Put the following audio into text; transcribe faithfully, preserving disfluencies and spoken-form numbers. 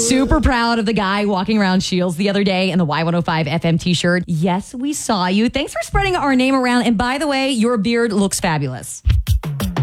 super proud of the guy walking around Shields the other day in the Y one oh five F M t-shirt. Yes, we saw you. Thanks for spreading our name around. And by the way, your beard looks fabulous.